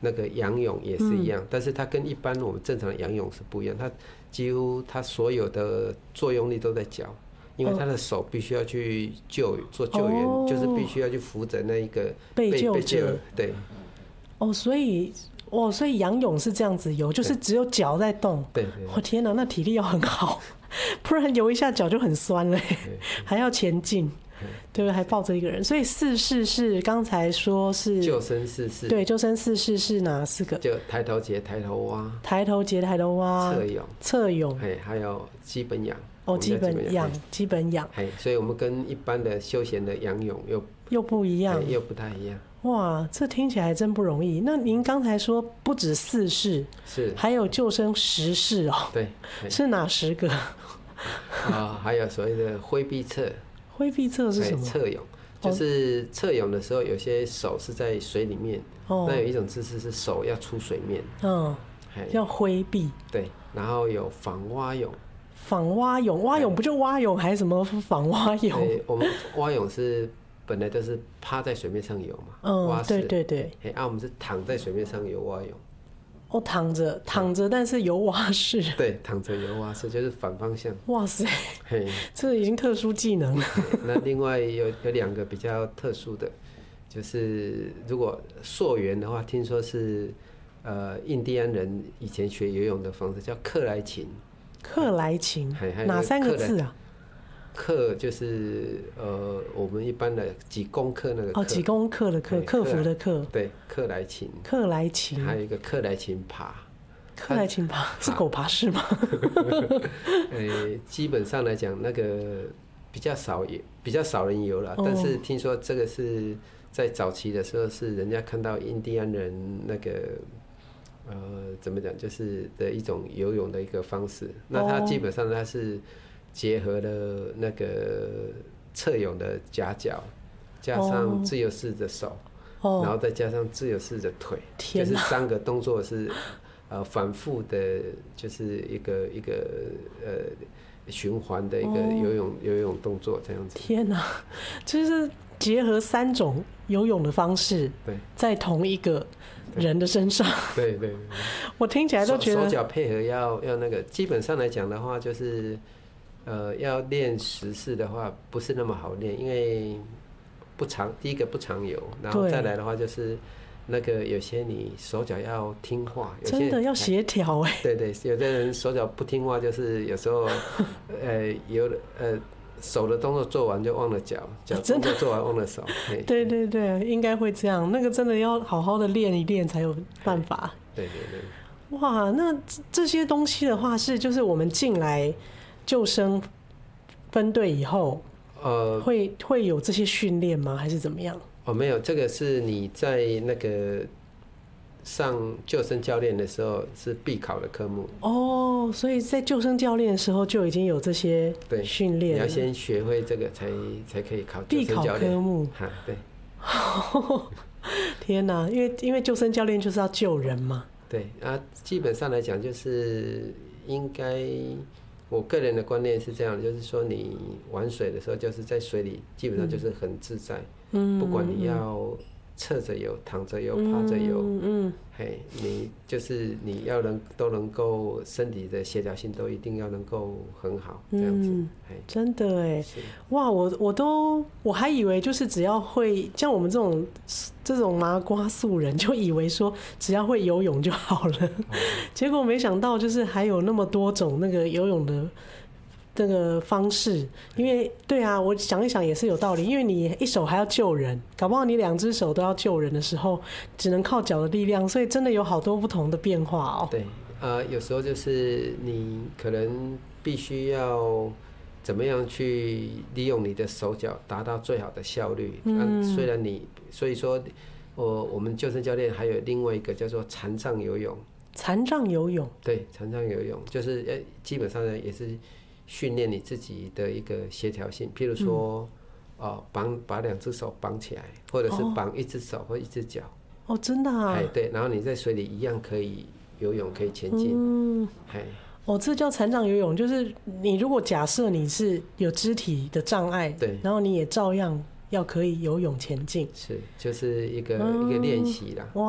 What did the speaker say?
那个仰泳也是一样，但是它跟一般我们正常的仰泳是不一样，它几乎它所有的作用力都在脚，因为他的手必须要去做救援，就是必须要去扶着那一个被救者。 对。 所以仰泳是这样子游，就是只有脚在动。 对。 我天哪，那体力要很好，不然游一下脚就很酸了，还要前进。对不对？还抱着一个人，所以四式是刚才说是救生四式。 对，救生四式是哪4个？ 就抬头节、抬头蛙、 抬头节、抬头蛙、侧泳， 还有基本仰。 基本仰。 所以我们跟一般的休闲的仰泳又不一样， 又不太一样。 哇，这听起来还真不容易。那您刚才说不止4式， 是还有救生10式哦？ 对， 是哪10个？ 还有所谓的挥臂侧。 挥臂侧是什么？ 侧泳，就是侧泳的时候，有些手是在水里面，那有一种姿势是手要出水面， 要挥臂。 对，然后有仿蛙泳。 仿蛙泳，蛙泳不就蛙泳，还是什么仿蛙泳？ 我们蛙泳是本来都是趴在水面上游嘛，蛙式。 对。 我们是躺在水面上游蛙泳。 躺着，但是游蛙式。 对，躺着游蛙式就是反方向。 哇塞，这已经特殊技能了。 那另外有2个比较特殊的，就是如果溯源的话，听说是印第安人以前学游泳的方式叫克莱琴。 克莱琴，哪3个字啊？ 克就是我们一般的几公克那个克。 几公克的克，克服的克。 对，克莱琴。 克莱琴。 还有一个克莱琴爬。 克莱琴爬是狗爬式吗？ 基本上来讲，那个比较少人游了，但是听说这个是在早期的时候是人家看到印第安人那个。怎么讲，就是的一种游泳的一个方式。那它基本上它是结合了那个侧泳的夹脚，加上自由式的手，然后再加上自由式的腿，就是3个动作是反复的，就是一个循环的一个游泳动作这样子。 天哪，就是结合3种游泳的方式，在同一个人的身上。 对， 我听起来都觉得手脚配合要那个。基本上来讲的话，就是要练10式的话，不是那么好练，因为第一个不常游，然后再来的话就是那个有些你手脚要听话，有些真的要协调哎。 对，有的人手脚不听话，就是有时候手的动作做完就忘了脚动作做完忘了手。 对，应该会这样。那个真的要好好的练一练才有办法。 对。 哇，那这些东西的话就是我们进来救生分队以后，会有这些训练吗？还是怎么样？ 没有，这个是你在那个上救生教练的时候是必考的科目。 所以在救生教练的时候就已经有这些训练了。 你要先学会这个才可以考救生教练必考科目。 对。 天哪，因为救生教练就是要救人嘛。 对基本上来讲就是应该，我个人的观念是这样的，就是说你玩水的时候就是在水里基本上就是很自在，不管你要侧着游、躺着游、趴着游，你要都能够身体的协调性都一定要能够很好，这样子。 真的哎，哇，我还以为就是只要会像我们这种麻瓜素人，就以为说只要会游泳就好了，结果没想到就是还有那么多种那个游泳的这个方式。因为对啊，我想一想也是有道理，因为你一手还要救人，搞不好你2只手都要救人的时候只能靠脚的力量，所以真的有好多不同的变化哦。 对，有时候就是你可能必须要怎么样去利用你的手脚达到最好的效率。虽然所以说我们救生教练还有另外一个叫做残障游泳。 残障游泳？对， 残障游泳就是基本上呢也是训练你自己的一个协调性，譬如说把2只手绑起来，或者是绑1只手或1只脚。 真的啊？ 对，然后你在水里一样可以游泳，可以前进。 这叫残障游泳，就是你如果假设你是有肢体的障碍，对，然后你也照样要可以游泳前进。 就是一个练习啦。